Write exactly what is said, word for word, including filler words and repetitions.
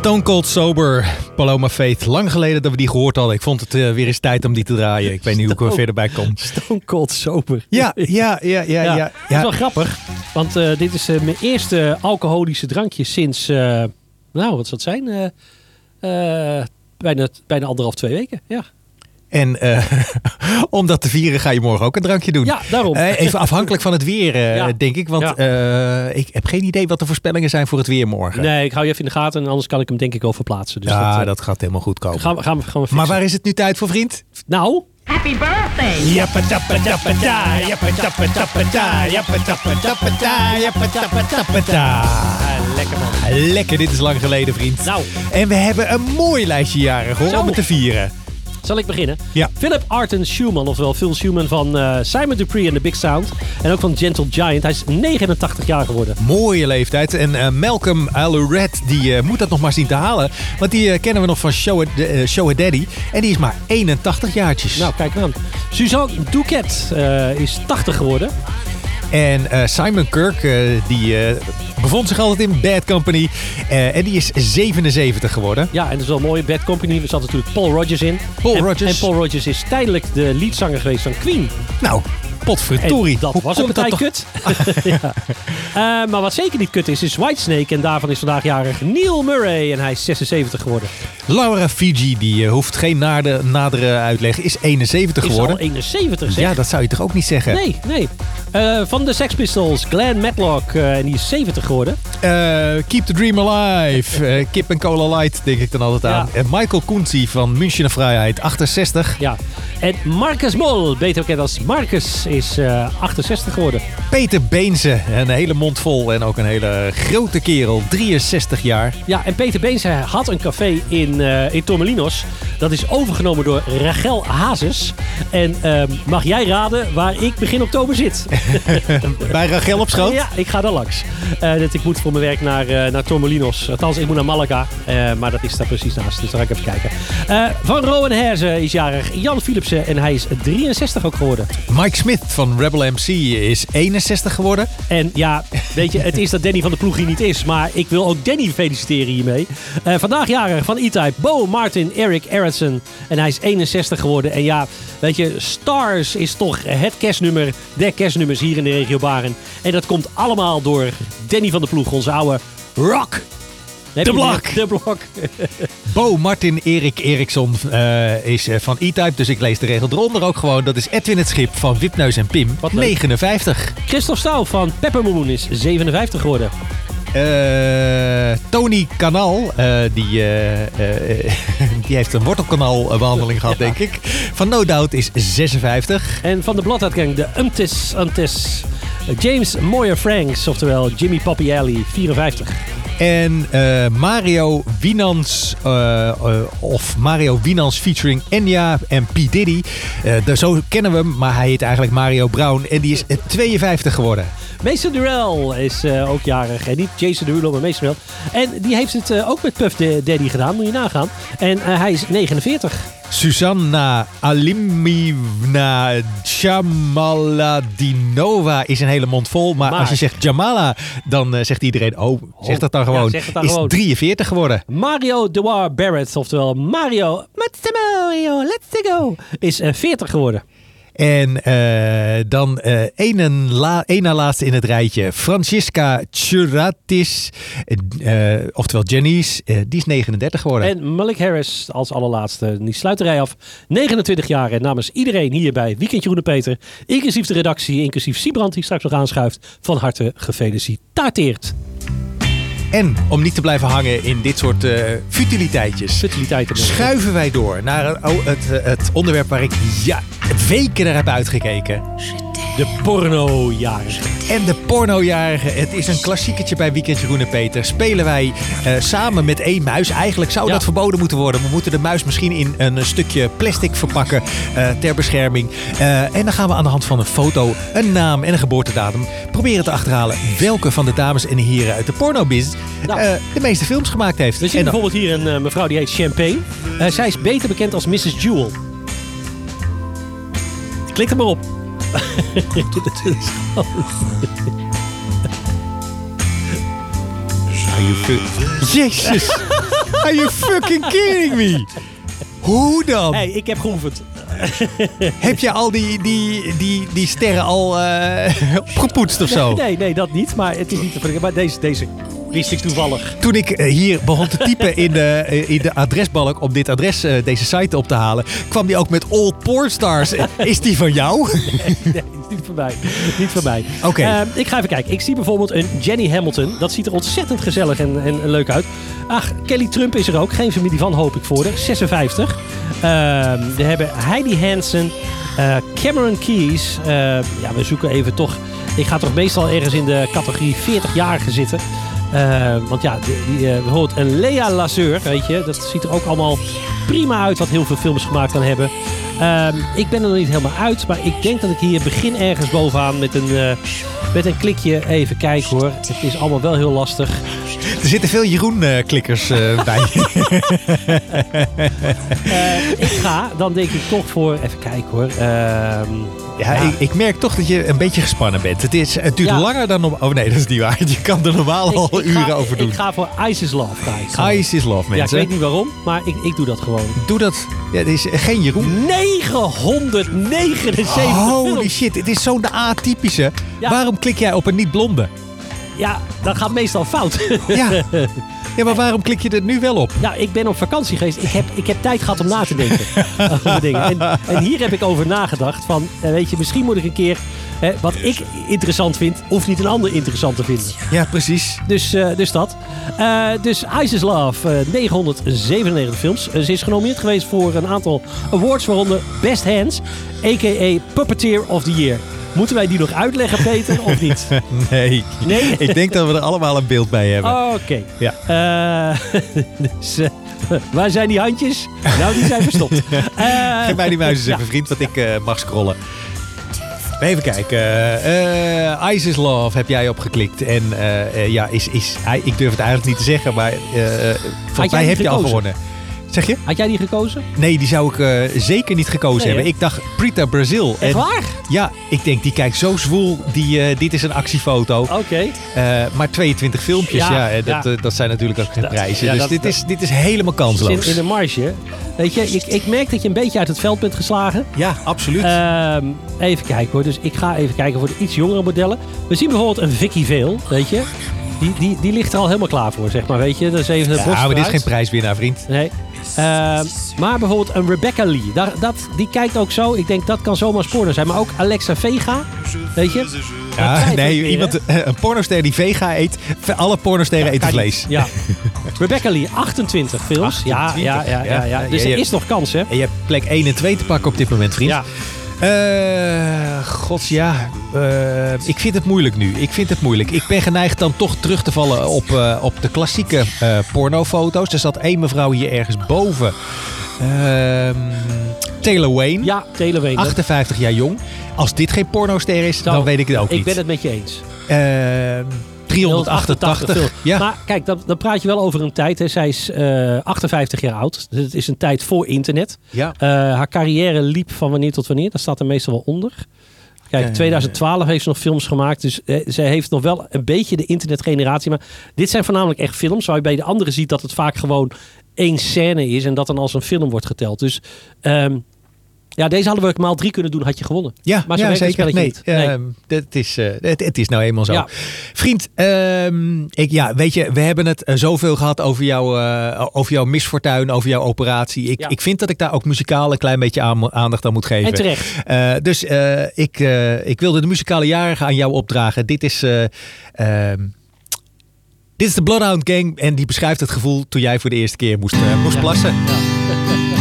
Stone Cold Sober, Paloma Faith. Lang geleden dat we die gehoord hadden. Ik vond het uh, weer eens tijd om die te draaien. Ik weet niet hoe ik er verder bij kom. Stone Cold Sober. Ja, ja, ja, ja. ja, ja. Dat is wel grappig. Want uh, dit is uh, mijn eerste alcoholische drankje sinds, uh, nou wat zal het zijn? Uh, uh, bijna, bijna anderhalf, twee weken. Ja. En uh, om dat te vieren ga je morgen ook een drankje doen. Ja, daarom. Uh, even afhankelijk van het weer, uh, ja. denk ik. Want ja. uh, ik heb geen idee wat de voorspellingen zijn voor het weer morgen. Nee, ik hou je even in de gaten en anders kan ik hem denk ik wel verplaatsen. Dus ja, dat, uh, dat gaat helemaal goed komen. Gaan we, gaan we, gaan we maar waar is het nu tijd voor, vriend? Nou... Happy birthday! Jappatappatappata, jappatappatappata, jappatappatappata, jappatappatappata. Lekker man. Lekker, dit is lang geleden, vriend. Nou. En we hebben een mooi lijstje jaren hoor, om het te vieren. Zal ik beginnen? Ja. Philip Arden Schumann, oftewel Phil Schumann van uh, Simon Dupree en The Big Sound. En ook van Gentle Giant. Hij is negenentachtig jaar geworden. Mooie leeftijd. En uh, Malcolm Alouret, die uh, moet dat nog maar zien te halen. Want die uh, kennen we nog van Show A, uh, Show A Daddy. En die is maar eenentachtig jaartjes. Nou, kijk maar aan. Suzanne Duquet uh, is tachtig geworden. En uh, Simon Kirk, uh, die uh, bevond zich altijd in Bad Company. Uh, en die is zevenenzeventig geworden. Ja, en dat is wel mooi. Bad Company. Er zat natuurlijk Paul Rodgers in. Paul en, Rodgers. En Paul Rodgers is tijdelijk de leadzanger geweest van Queen. Nou, potverdorie. En dat Hoe was een komt partij dat kut. ja. uh, maar wat zeker niet kut is, is Whitesnake. En daarvan is vandaag jarig Neil Murray. En hij is zesenzeventig geworden. Laura Fiji, die uh, hoeft geen nade, nadere uitleg, is eenenzeventig is geworden. Al eenenzeventig, zeg. Ja, dat zou je toch ook niet zeggen? Nee, nee. Uh, van de Sex Pistols, Glenn Matlock. Uh, en die is zeventig geworden. Uh, Keep the Dream Alive. Uh, Kip en Cola Light, denk ik dan altijd aan. Ja. En Michael Kunzi van Münchener Vrijheid, achtenzestig. Ja. En Marcus Mol, beter bekend als Marcus, is uh, achtenzestig geworden. Peter Beense, een hele mond vol en ook een hele grote kerel, drieënzestig jaar. Ja, en Peter Beense had een café in, uh, in Torremolinos. Dat is overgenomen door Rachel Hazes. En uh, mag jij raden waar ik begin oktober zit? Bij Rachel op schoot? Ja, ik ga daar langs. Uh, dat ik moet voor mijn werk naar, uh, naar Torremolinos. Althans, ik moet naar Malaga. Uh, maar dat is daar precies naast. Dus daar ga ik even kijken. Uh, van Rowan Herzen is jarig Jan Philipsen. En hij is drieënzestig ook geworden. Mike Smith van Rebel M C is eenenzestig geworden. En ja, weet je, het is dat Danny van de Ploeg hier niet is. Maar ik wil ook Danny feliciteren hiermee. Uh, vandaag jarig van E-Type, Bo Martin Eric Aronson. En hij is eenenzestig geworden. En ja, weet je, Stars is toch het kerstnummer der kerstnummers hier in de regio Baren. En dat komt allemaal door Danny van de Ploeg, onze oude rock. De Blok. De Blok. Bo Martin Erik Eriksson uh, is uh, van E-Type, dus ik lees de regel eronder ook gewoon. Dat is Edwin het Schip van Wipneus en Pim, Wat leuk. negenenvijftig. Christophe Stouw van Peppermoon is zevenenvijftig geworden. Uh, Tony Kanal, uh, die, uh, uh, die heeft een wortelkanaalbehandeling gehad, Ja. denk ik. Van No Doubt is zesenvijftig. En van de Bloodhound Gang, de Umtis Umtis. James Moyer Franks, oftewel Jimmy Poppy Alley, vierenvijftig. En uh, Mario Winans, uh, uh, of Mario Winans featuring Enya en P. Diddy. Uh, de, zo kennen we hem, maar hij heet eigenlijk Mario Brown. En die is uh, tweeënvijftig geworden. Mason Durrell is uh, ook jarig. En niet Jason Derulo, maar Mason Durrell. En die heeft het uh, ook met Puff Daddy gedaan, moet je nagaan. En uh, hij is negenenveertig. Susanna Alimivna Jamaladinova is een hele mond vol. Maar, Maar- als je zegt Jamala, dan uh, zegt iedereen, oh, zeg dat dan gewoon. Ja, zeg het dan is gewoon. drieënveertig geworden. Mario Dewar Barrett, oftewel Mario, Mario, let's go, is uh, veertig geworden. En uh, dan uh, ene, la, ene laatste in het rijtje. Francisca Churatis, uh, oftewel Janice, uh, die is negenendertig geworden. En Malik Harris als allerlaatste. Die sluit de rij af. negenentwintig jaar. En namens iedereen hier bij Weekendje Groene Peter, inclusief de redactie, inclusief Siebrand die straks nog aanschuift, van harte gefeliciteerd. En om niet te blijven hangen in dit soort uh, futiliteitjes, Futiliteiten. schuiven wij door naar het, oh, het, het onderwerp waar ik ja, weken naar heb uitgekeken. De pornojaren. En de pornojarigen. Het is een klassieketje bij Weekendje Groene Peter. Spelen wij uh, samen met één muis. Eigenlijk zou Ja. dat verboden moeten worden. We moeten de muis misschien in een stukje plastic verpakken uh, ter bescherming. Uh, en dan gaan we aan de hand van een foto, een naam en een geboortedatum proberen te achterhalen welke van de dames en heren uit de pornobiz Nou. uh, de meeste films gemaakt heeft. We zien En dan- bijvoorbeeld hier een uh, mevrouw die heet Champagne. Uh, zij is beter bekend als missus Jewel. Klik er maar op. Jezus. Are you fucking kidding me? Hoe dan? Hey, ik heb geoefend. Heb je al die, die, die, die sterren al uh, opgepoetst of zo? Nee, nee, dat niet. Maar het is niet te vergeten. Maar deze, deze wist ik toevallig. Toen ik uh, hier begon te typen in de, uh, in de adresbalk om dit adres, uh, deze site op te halen, kwam die ook met all pornstars. Is die van jou? Nee, nee, niet voor mij. Niet voor mij. Oké. Okay. Uh, ik ga even kijken. Ik zie bijvoorbeeld een Jenny Hamilton. Dat ziet er ontzettend gezellig en, en, en leuk uit. Ach, Kelly Trump is er ook. Geen familie van, hoop ik voor haar. zesenvijftig. Uh, we hebben Heidi Hansen. Uh, Cameron Keyes. Uh, ja, we zoeken even toch... Ik ga toch meestal ergens in de categorie veertig-jarigen zitten. Uh, want ja, die, die, uh, bijvoorbeeld een Lea Lazeur, weet je. Dat ziet er ook allemaal prima uit wat heel veel films gemaakt kan hebben. Uh, ik ben er nog niet helemaal uit. Maar ik denk dat ik hier begin ergens bovenaan met een, uh, met een klikje. Even kijken hoor. Het is allemaal wel heel lastig. Er zitten veel Jeroen-klikkers uh, bij. uh, ik ga dan denk ik toch voor... Even kijken hoor. Uh, ja, ja. Ik, ik merk toch dat je een beetje gespannen bent. Het, is, het duurt ja. langer dan... Om, oh nee, dat is niet waar. Je kan er normaal ik, al ik uren ga, over doen. Ik ga voor Ice is Love. Ga ik Ice is Love, mensen. Ja, ik weet niet waarom, maar ik, ik doe dat gewoon. Doe dat. Ja, het is geen Jeroen. negenhonderdnegenenzeventig Holy films. shit, het is zo'n atypische. Ja. Waarom klik jij op een niet-blonde? Ja, dat gaat meestal fout. Ja. Ja, maar waarom klik je er nu wel op? Ja, ik ben op vakantie geweest. Ik heb, ik heb tijd gehad om na te denken over dingen. En, en hier heb ik over nagedacht van, weet je, misschien moet ik een keer... Hè, wat ik interessant vind, hoeft niet een ander interessant te vinden. Ja, precies. Dus, uh, dus dat. Uh, dus Ice is Love, uh, negenhonderdzevenennegentig films. Uh, ze is genomineerd geweest voor een aantal awards, waaronder Best Hands, a k a. Puppeteer of the Year. Moeten wij die nog uitleggen, Peter, of niet? Nee. Nee? Ik denk dat we er allemaal een beeld bij hebben. Oké. Okay. Ja. Uh, dus, uh, waar zijn die handjes? Nou, die zijn verstopt. Uh, Geef mij die muis eens even, ja. vriend, want ik uh, mag scrollen. Even kijken. Uh, Ice is Love heb jij opgeklikt. En uh, uh, ja, is, is, ik durf het eigenlijk niet te zeggen, maar uh, volgens mij heb je al gewonnen. Zeg je? Had jij die gekozen? Nee, die zou ik uh, zeker niet gekozen nee, hebben. Hè? Ik dacht Prita Brazil. Echt en, waar? Ja, ik denk die kijkt zo zwoel. Die, uh, dit is een actiefoto. Oké. Okay. Uh, maar tweeëntwintig filmpjes, ja, ja, dat, ja. Uh, dat zijn natuurlijk ook geen prijzen. Ja, dus dat, dit, dat, is, dit is helemaal kansloos. In, in de marge. Weet je, ik, ik merk dat je een beetje uit het veld bent geslagen. Ja, absoluut. Uh, even kijken hoor. Dus ik ga even kijken voor de iets jongere modellen. We zien bijvoorbeeld een Vicky Vale, weet je. Die, die, die ligt er al helemaal klaar voor, zeg maar, weet je. Dat is even de ja, maar dit is geen prijswinnaar, vriend. Nee. Uh, maar bijvoorbeeld een Rebecca Lee. Daar, dat, die kijkt ook zo. Ik denk dat kan zomaar porno zijn. Maar ook Alexa Vega. Weet je? Ja, nee, weer, iemand, een pornoster die vega eet. Alle pornosterren ja, eten vlees. Niet. Ja. Rebecca Lee, achtentwintig films. achtentwintig. Ja, ja, ja, ja, ja. Dus ja, er is nog kans, hè? En je hebt plek één en twee te pakken op dit moment, vriend. Ja. Uh, gods, ja. Uh, ik vind het moeilijk nu. Ik vind het moeilijk. Ik ben geneigd dan toch terug te vallen op, uh, op de klassieke uh, pornofoto's. Er zat één mevrouw hier ergens boven. Uh, Taylor Wayne. Ja, Taylor Wayne. achtenvijftig jaar jong. Als dit geen pornoster is, Zo, dan weet ik het ook ik niet. Ik ben het met je eens. Uh, driehonderdachtentachtig. Ja. Maar kijk, dan, dan praat je wel over een tijd. Hè. Zij is uh, achtenvijftig jaar oud. Dus het is een tijd voor internet. Ja. Uh, haar carrière liep van wanneer tot wanneer. Dat staat er meestal wel onder. Kijk, twintig twaalf heeft ze nog films gemaakt. Dus uh, ze heeft nog wel een beetje de internetgeneratie. Maar dit zijn voornamelijk echt films. Waar je bij de andere ziet dat het vaak gewoon één scène is. En dat dan als een film wordt geteld. Dus... Um, ja, deze hadden we maal drie kunnen doen, had je gewonnen. Ja, maar zo ja zeker. Nee, niet. Nee. Uh, het, is, uh, het, het is nou eenmaal zo. Ja. Vriend, uh, ik, ja, weet je, we hebben het uh, zoveel gehad over, jou, uh, over jouw misfortuin, over jouw operatie. Ik, ja. ik vind dat ik daar ook muzikaal een klein beetje aan, aandacht aan moet geven. En terecht. Uh, dus uh, ik, uh, ik wilde de muzikale jarigen aan jou opdragen. Dit is... Uh, uh, Dit is de Bloodhound Gang en die beschrijft het gevoel toen jij voor de eerste keer moest, uh, moest ja. plassen. Ja.